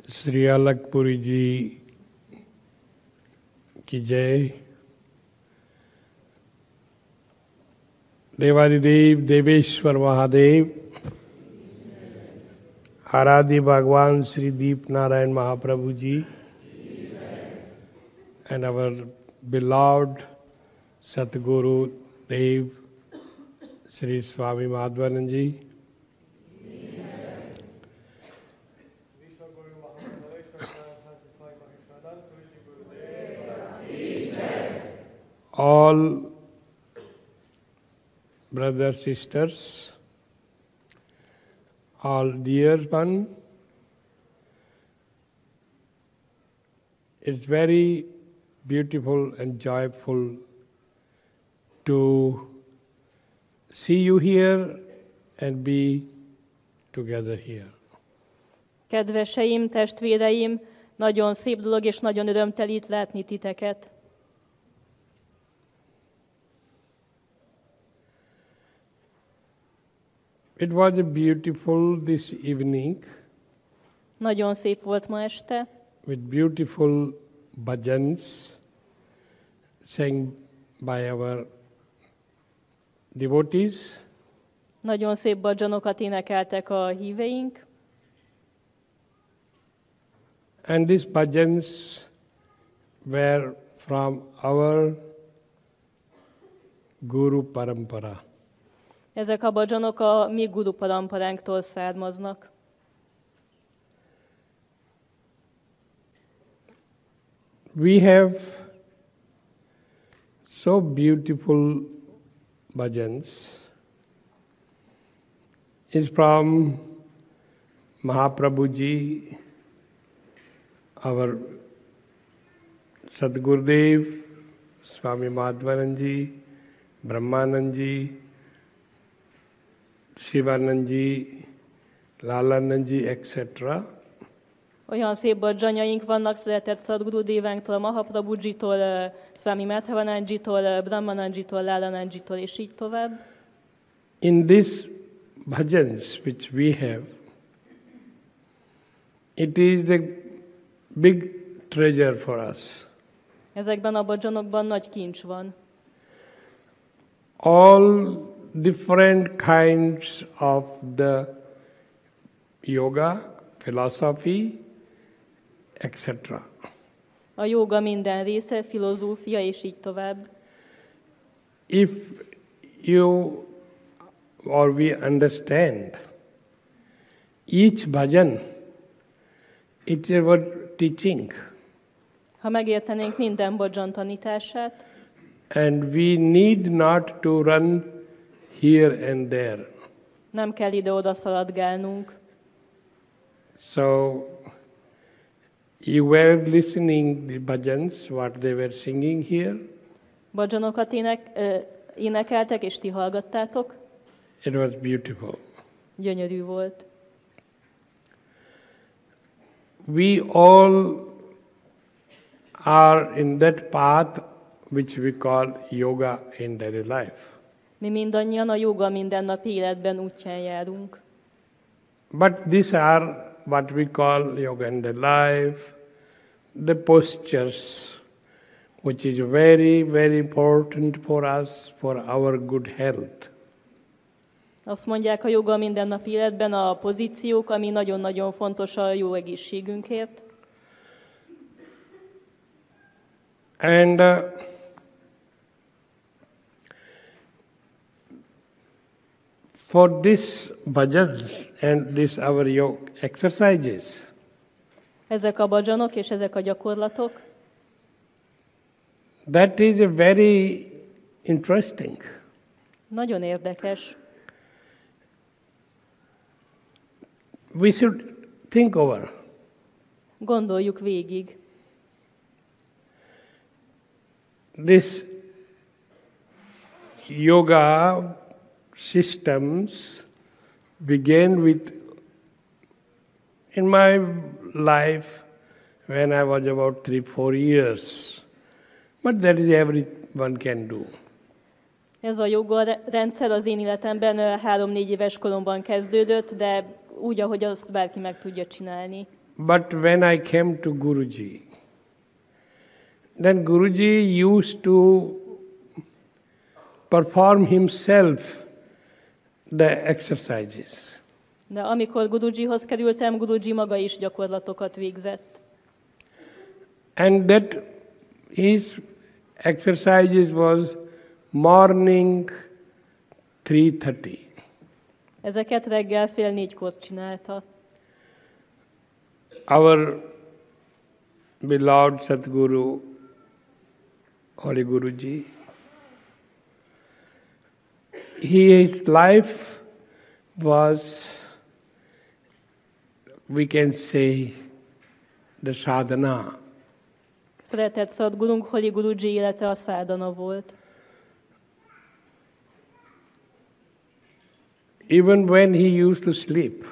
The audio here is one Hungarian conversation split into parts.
श्री अलगपुरी जी की जय। देवादिदेव देवेश्वर महादेव, आराध्य भगवान श्री दीप नारायण महाप्रभु ji, and our beloved Satguru Dev Sri Swami Madhvanand ji. All brothers, sisters, all dear one, it's very beautiful and joyful to see you here and be together here. Kedveseim, testvéreim, nagyon szép dolog és nagyon örömteli itt látni titeket. It was a beautiful this evening. Nagyon szép volt ma este. With beautiful bhajans sang by our devotees. Nagyon szép bhajanokat énekeltek a híveink. And these bhajans were from our Guru Parampara. Ezek a bhajanok a mi Guru Paramparánktól származnak. We have so beautiful bhajans. It's from Mahaprabhuji, our Sadgurudev, Swami Madhvanand ji, Brahmanand ji, Shivanand ji, Lalanand ji, etc. Olyan szép bhajanjaink vannak, szeretett Szadgurudévánktól, Mahaprabhujitól, Swami Madhavanandjitól, Brahmanandjitól, Lalanandjitól, és így tovább. In these bhajans which we have, it is the big treasure for us. Ezekben a bhajanokban nagy kincs van. All different kinds of the yoga, philosophy, etc. A jóga minden része, filozófia, és így tovább. If you or we understand each bhajan, it is our teaching. Ha megértenénk minden bhajan tanítását, and we need not to run here and there. nem kell ide-oda szaladgálnunk. So you were listening the bhajans, what they were singing here. Bhajanokat énekeltek, és ti hallgattátok. It was beautiful. Gyönyörű volt. We all are in that path which we call yoga in daily life. Mi mindannyian a jóga mindennapi életben útján járunk. But these are what we call yoga in daily life, the postures, which is very, very important for us, for our good health. Azt mondják a jóga mindennapi életben a pozíciók, ami nagyon-nagyon fontos a jó egészségünkért. And for this bhajans and this our yoga exercises, Ezek a bhajanok és ezek a gyakorlatok, that is a very interesting. nagyon érdekes. We should think over. Gondoljuk végig. This yoga systems began with, in my life, when I was about 3-4 years. But that is everyone can do. Ez a joga rendszer az én életemben 3-4 éves koromban kezdődött, de úgy, ahogy azt bárki meg tudja csinálni. But when I came to Guruji, then Guruji used to perform himself the exercises. De amikor Gurujihoz kerültem, Guruji maga is gyakorlatokat végzett. And that his exercises was morning 3:30. Ezeket reggel 3:30-kor csinálta. Our beloved Sadguru, Holy Guruji, his life was, we can say, the sadhana. Szeretett Szadgurunk, Holy Guruji élete a szádana volt. Even when he used to sleep,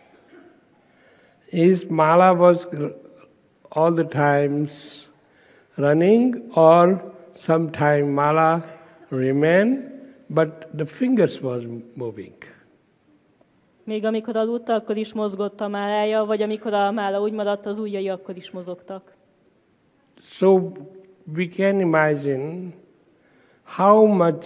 his mala was all the times running, or sometime mala remain, but the fingers was moving. Még amikor aludta, akkor is mozgott a málája, vagy amikor a mála úgy maradt, az ujjai akkor is mozogtak. So we can imagine how much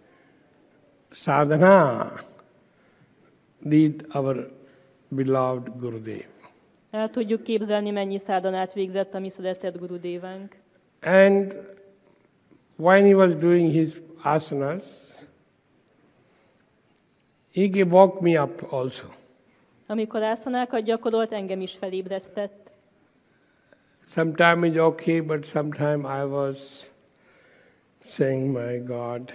sadhana did our beloved Gurudev. El tudjuk képzelni, mennyi szádanát végzett a mi szeretett Gurudevánk. And when he was doing his asanas, he woke me up also. Amikor ászanákat gyakorolt, engem is felébresztett. Sometimes it's okay, but sometimes I was saying, my God,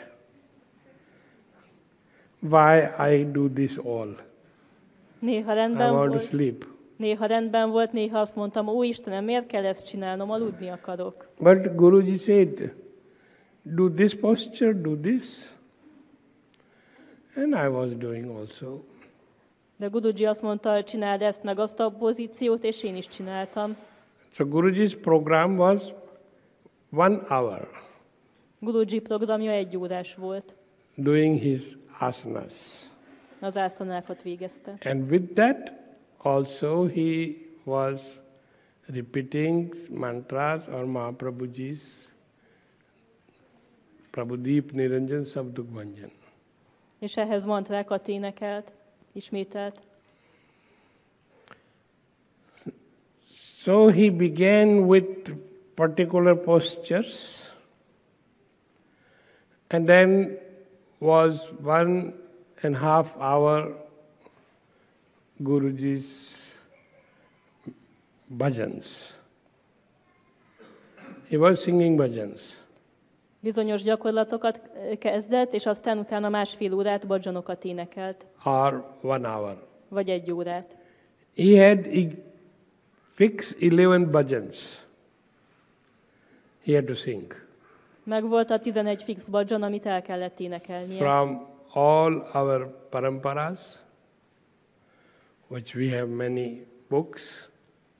why I do this all? Néha I rendben want to volt, sleep. néha rendben volt, néha azt mondtam, ó Istenem, miért kell ezt csinálnom, aludni akarok. But Guruji said, do this posture, do this. And I was doing also. De Guruji azt mondta, csináld ezt meg azt a pozíciót, és én is csináltam. So Guruji's program was 1 hour, Guruji programja 1 órás volt. doing his asanas. Az ászanákat végezte. And with that also he was repeating mantras or Mahaprabhuji's Prabhudeep Niranjan Sabdugvanjan. És ehhez mantrákat énekelt, ismételt. So he began with particular postures, and then was 1.5 hour Guruji's bhajans. He was singing bhajans. Bizonyos gyakorlatokat kezdett, és aztán utána 1,5 órát bhajanokat énekelt. Or 1 hour. Vagy 1 órát. He had fixed 11 bhajans. He had to sing. Meg volt a 11 fix bhajan, amit el kellett énekelnie. From all our paramparas, which we have many books,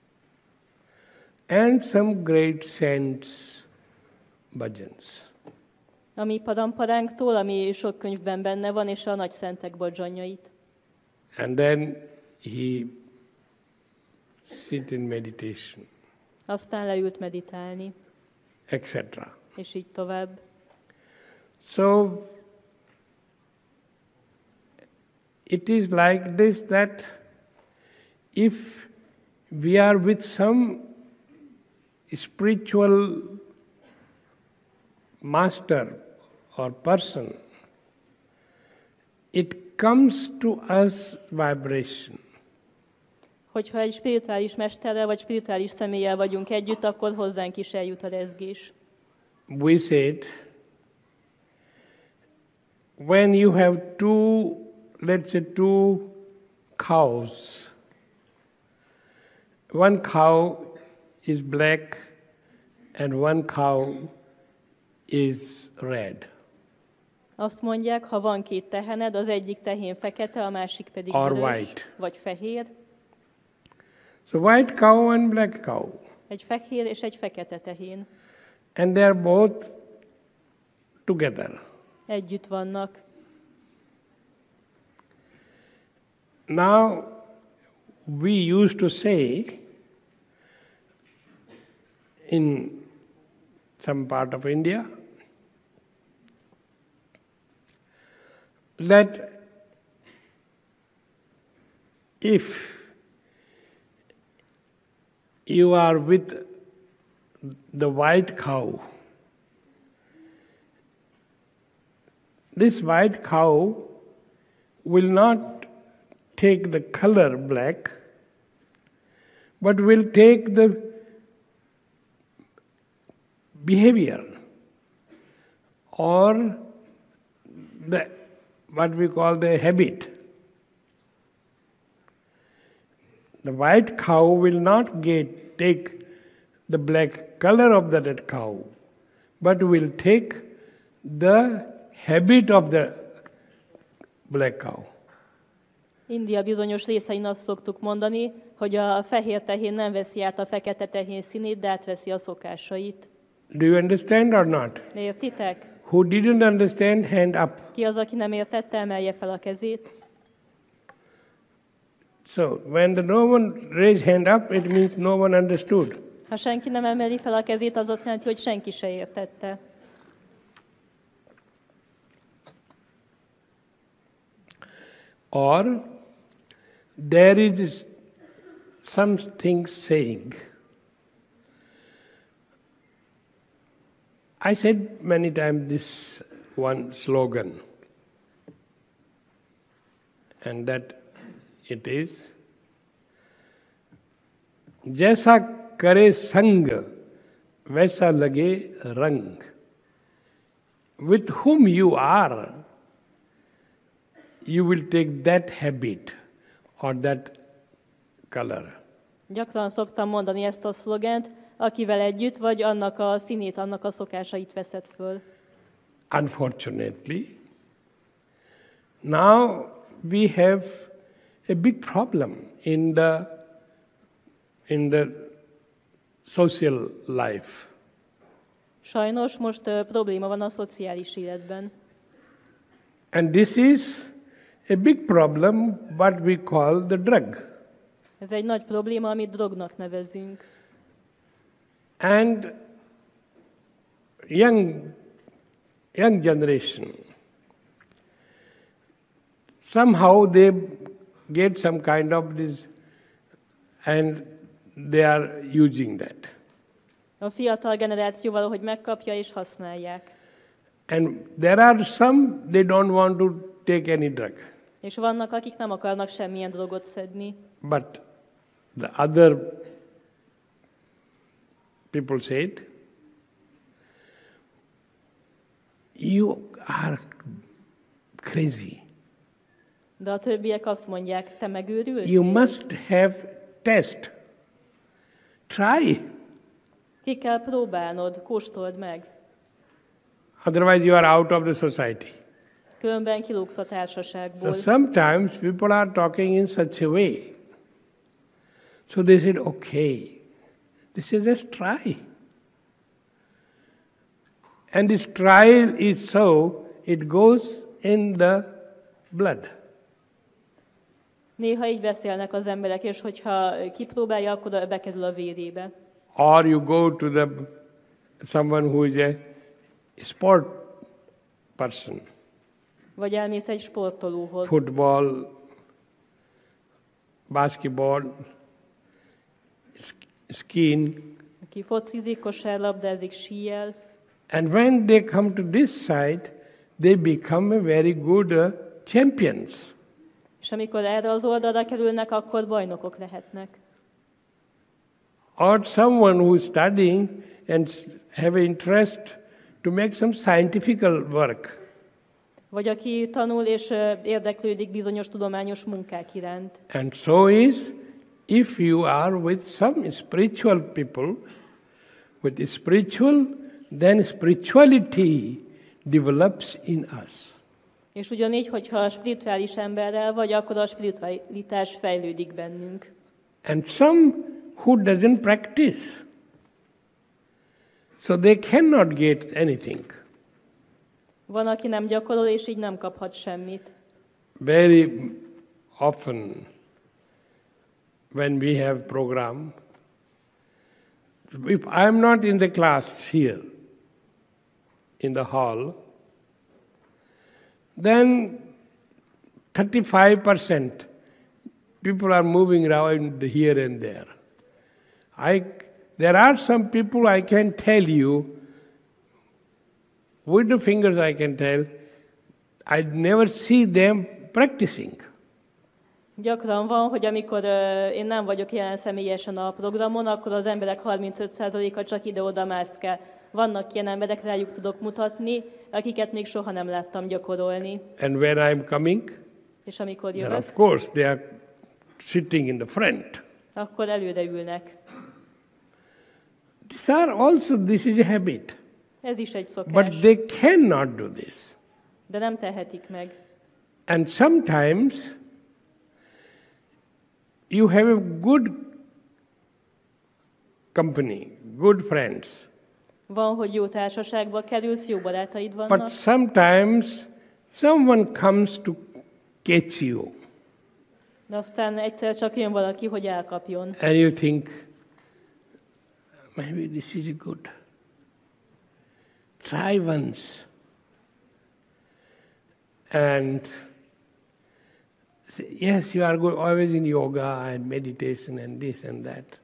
and some great saints' bhajans. A mi paramparánktól, ami sok könyvben benne van, és a nagy szentek bhajanjait. And then he sit in meditation, Aztán leült meditálni, etc. és így tovább. So it is like this, that if we are with some spiritual master or person, it comes to us vibration. Hogyha egy spirituális mesterrel vagy spirituális személlyel vagyunk együtt, akkor hozzánk is eljut a rezgés. We said, when you have let's say two cows, one cow is black and one cow is red. Azt mondják, ha van 2 tehened, az egyik tehén fekete, a másik pedig Or vörös, white. vagy fehér. So white cow and black cow. Egy fehér és egy fekete tehén. And they are both together. Együtt vannak. Now, we used to say in some part of India, that if you are with the white cow, this white cow will not take the color black, but will take the behavior or the what we call the habit. The white cow will not take the black color of that cow, but will take the habit of the black cow. India bizonyos részein azt szoktuk mondani, hogy a fehér tehén nem veszi át a fekete tehén színét, de átveszi a szokásait. Do you understand or not? Értitek? Who didn't understand, hand up. Ki az, aki nem értette, emelje fel a kezét. So, when no one raised hand up, it means no one understood. Ha senki nem emeli fel a kezét, az azt jelenti, hogy senki se értette. Or there is something saying. I said many times this one slogan, and that it is, जैसा करे संग वैसा लगे रंग. With whom you are, you will take that habit or that color. Gyakran szoktam mondani ezt a szlogent, akivel együtt vagy, annak a színét, annak a szokásait veszed föl. Unfortunately, now we have a big problem in the social life. Sajnos most probléma van a szociális életben. And this is a big problem, what we call the drug. Ez egy nagy probléma, amit drognak nevezünk. And young generation, somehow they get some kind of this, and they are using that. A fiatal generáció valahogy megkapja és használják. And there are some, they don't want to take any drug. És vannak, akik nem akarnak semmilyen drogot szedni. But the other people said, you are crazy. De a többiek azt mondják, te megőrültél? You must have test. Try. Ki kell próbálnod, kóstold meg. Otherwise you are out of the society. Különben kilógsz a társaságból. So sometimes people are talking in such a way. So they said, okay, this is just try. And this trial is so, it goes in the blood. Néha így beszélnek az emberek, és hogyha kipróbálja, akkor bekerül a vérébe. Or you go to someone who is a sport person. Vagy elmész egy sportolóhoz. Football, basketball, skiing. Aki focizik, kosárlabdázik, síel. And when they come to this side, they become a very good champions. És amikor erre az oldalra kerülnek, akkor bajnokok lehetnek. Or someone who is studying and have interest to make some scientific work. Vagy aki tanul és érdeklődik bizonyos tudományos munkák iránt. And so is, if you are with some spiritual people, with spiritual, then spirituality develops in us. És ugyanígy, hogyha a spirituális emberrel vagy, akkor a spiritualitás fejlődik bennünk. And some who doesn't practice, so they cannot get anything. Van, aki nem gyakorol, és így nem kaphat semmit. Very often, when we have program, If I am not in the class here, in the hall, then 35% people are moving around here and there. There are some people I can tell you, with the fingers I can tell, I never see them practicing. Gyakran van, hogy amikor én nem vagyok jelen személyesen a programon, akkor az emberek 35%-a csak ide-oda mászkál. Vannak ilyen emberek, rájuk tudok mutatni, akiket még soha nem láttam gyakorolni. And when I'm coming, és amikor then jövök, of course they are sitting in the front. akkor előre ülnek. This is a habit. Ez is egy szokás. But they cannot do this. De nem tehetik meg. And sometimes you have a good company, good friends. Van, hogy jó társaságba kerülsz, jó barátaid vannak. But sometimes someone comes to catch you. De aztán egyszer csak jön valaki, hogy elkapjon. And you think, maybe this is good. Try once. And say, yes, you are good, always in yoga and meditation and this and that.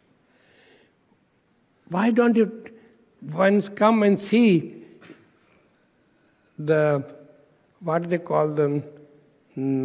Why don't you once come and see what they call them,